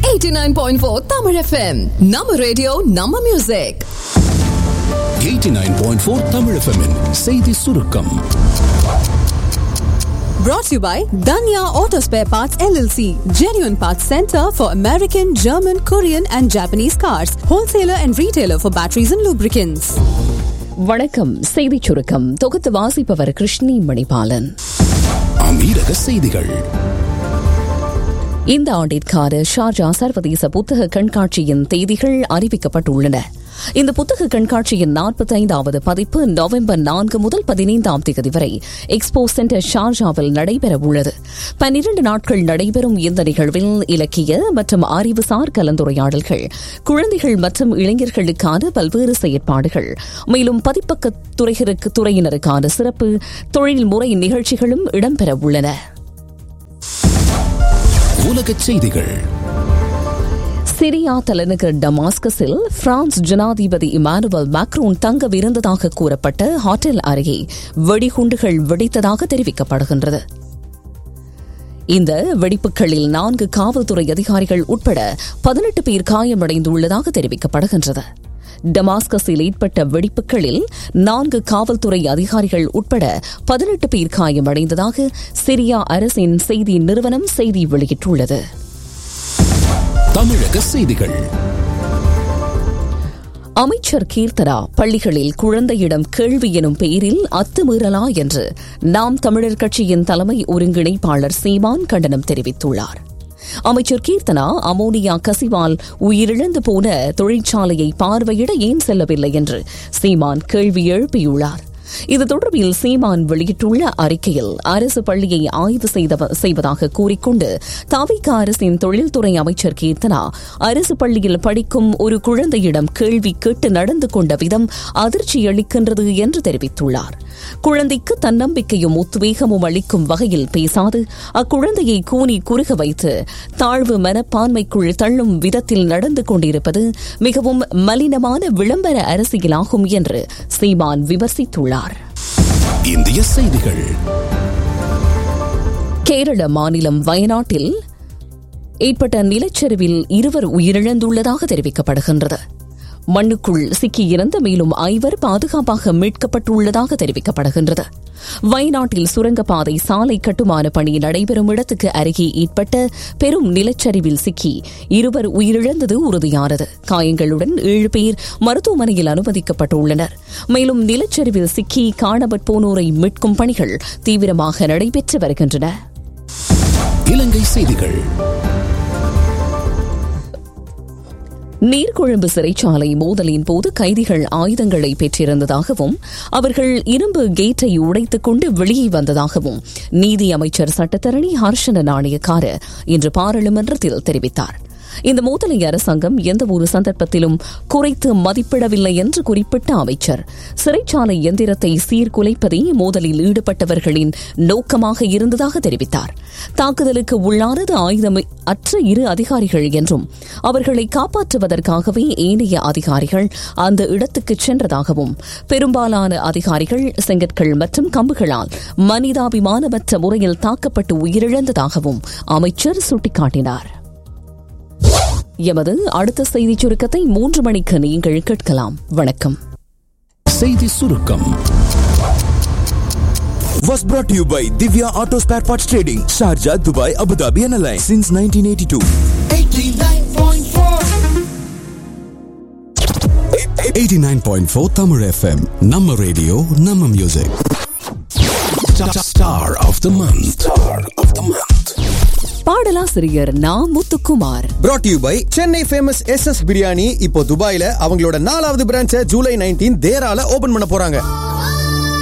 89.4 Tamil FM. Nama radio, Nama music. 89.4 Tamil FM -in செய்தி சுருக்கம். Brought to you by Danya Auto Spare Parts LLC, genuine parts center for American, German, Korean and Japanese cars, wholesaler and retailer for batteries and lubricants. வணக்கம். செய்தி சுருக்கம் தொகுத்து வாசிப்பவர் கிருஷ்ணி மணிபாலன். அமீரக செய்திகள். இந்த ஆண்டிற்கான ஷார்ஜா சர்வதேச புத்தக கண்காட்சியின் தேதிகள் அறிவிக்கப்பட்டுள்ளன. இந்த புத்தக கண்காட்சியின் 45வது பதிப்பு நவம்பர் 4 முதல் 15ஆம் தேதி வரை எக்ஸ்போ சென்டர் ஷார்ஜாவில் நடைபெறவுள்ளது. 12 நாட்கள் நடைபெறும் இந்த நிகழ்வில் இலக்கிய மற்றும் அறிவுசார் கலந்துரையாடல்கள், குழந்தைகள் மற்றும் இளைஞர்களுக்கான பல்வேறு செயற்பாடுகள், மேலும் பதிப்பக்க துறையினருக்கான சிறப்பு தொழில்முறை நிகழ்ச்சிகளும் இடம்பெறவுள்ளன. உலகச் செய்திகள். சிரியா தலைநகர் டமாஸ்கஸில் பிரான்ஸ் ஜனாதிபதி இமானுவல் மேக்ரோன் தங்கவிருந்ததாக கூறப்பட்ட ஹோட்டல் அருகே வெடிகுண்டுகள் வெடித்ததாக தெரிவிக்கப்படுகின்றது. இந்த வெடிப்புகளில் 4 காவல்துறை அதிகாரிகள் உட்பட 18 பேர் காயமடைந்துள்ளதாக தெரிவிக்கப்படுகின்றது. டமாஸ்கஸில் ஏற்பட்ட வெடிப்புகளில் 4 காவல்துறை அதிகாரிகள் உட்பட 18 பேர் காயமடைந்ததாக சிரியா அரசின் செய்தி நிறுவனம் செய்தி வெளியிட்டுள்ளது. தமிழக செய்திகள். அமைச்சர் கீர்த்தனா பள்ளிகளில் குழந்தையிடம் கேள்வி எனும் பெயரில் அத்துமீறலா என்று நாம் தமிழர் கட்சியின் தலைமை ஒருங்கிணைப்பாளர் சீமான் கண்டனம் தெரிவித்துள்ளார். அமைச்சர் கீர்த்தனா அமோனியா கசிவால் உயிரிழந்து போன தொழிற்சாலையை பார்வையிட ஏன் செல்லவில்லை என்று சீமான் கேள்வி எழுப்பியுள்ளார். இது தொடர்பில் சீமான் வெளியிட்டுள்ள அறிக்கையில் அரசு பள்ளியை ஆய்வு செய்வதாக கூறிக்கொண்டு தவிக அரசின் தொழில்துறை அமைச்சர் கீர்த்தனா அரசு பள்ளியில் படிக்கும் ஒரு குழந்தையிடம் கேள்வி கேட்டு நடந்து கொண்ட விதம் அதிர்ச்சி அளிக்கின்றது என்று தெரிவித்துள்ளார். குழந்தைக்கு தன்னம்பிக்கையும் உத்வேகமும் அளிக்கும் வகையில் பேசாது அக்குழந்தையை கூனி குறுக வைத்து தாழ்வு மனப்பான்மைக்குள் தள்ளும் விதத்தில் நடந்து கொண்டிருப்பது மிகவும் மலினமான விளம்பர அரசியலாகும் என்று சீமான் விமர்சித்துள்ளார். இந்திய செய்திகள். கேரள மாநிலம் வயநாட்டில் ஏற்பட்ட நிலச்சரிவில் 2 உயிரிழந்துள்ளதாக தெரிவிக்கப்படுகின்றது. மண்ணுக்குள் சிக்கியிருந்த மேலும் 5 பாதுகாப்பாக மீட்கப்பட்டுள்ளதாக தெரிவிக்கப்படுகின்றது. வயநாட்டில் சுரங்கப்பாதை சாலை கட்டுமான பணி நடைபெறும் இடத்துக்கு அருகே ஏற்பட்ட பெரும் நிலச்சரிவில் சிக்கி 2 உயிரிழந்தது உறுதியானது. காயங்களுடன் 7 பேர் மருத்துவமனையில் அனுமதிக்கப்பட்டுள்ளனர். மேலும் நிலச்சரிவில் சிக்கி காணாமற் போனோரை மீட்கும் பணிகள் தீவிரமாக நடைபெற்று வருகின்றன. இலங்கை செய்திகள். நீர்கொழும்பு சிறைச்சாலை மோதலின் போது கைதிகள் ஆயுதங்களை பெற்றிருந்ததாகவும் அவர்கள் இரும்பு கேட்டை உடைத்துக் கொண்டு வெளியே வந்ததாகவும் நீதி அமைச்சர் சட்டத்தரணி ஹர்ஷன நாணயக்கார இன்று பாராளுமன்றத்தில் தெரிவித்தார். இந்த மோதலை அரசாங்கம் எந்த ஒரு சந்தர்ப்பத்திலும் குறைத்து மதிப்பிடவில்லை என்று குறிப்பிட்ட அமைச்சர் சிறைச்சாலை எந்திரத்தை சீர்குலைப்பதே மோதலில் ஈடுபட்டவர்களின் நோக்கமாக இருந்ததாக தெரிவித்தார். தாக்குதலுக்கு உள்ளானது ஆயுதம் அற்ற 2 அதிகாரிகள் என்றும் அவர்களை காப்பாற்றுவதற்காகவே ஏனைய அதிகாரிகள் அந்த இடத்துக்கு சென்றதாகவும் பெரும்பாலான அதிகாரிகள் செங்கற்கள் மற்றும் கம்புகளால் மனிதாபிமானமற்ற முறையில் தாக்கப்பட்டு உயிரிழந்ததாகவும் அமைச்சர் சுட்டிக்காட்டினார். எமது அடுத்த செய்தி சுருக்கத்தை 3 மணிக்கு நீங்கள் கேட்கலாம். வணக்கம். செய்தி சுருக்கம் was brought to you by Divya Auto Spare Parts Trading, Sharjah, Dubai, Abu Dhabi and Alliance since 1982. 89.4 Tamil FM. Namma radio, Namma music. Star of the month. பாடலாசிரியர் நா Muthukumar. brought to you by Chennai famous SS biryani இப்போ துபாயில அவங்களோட 4வது பிரான்ச்சை July 19 தேரால open பண்ண போறாங்க.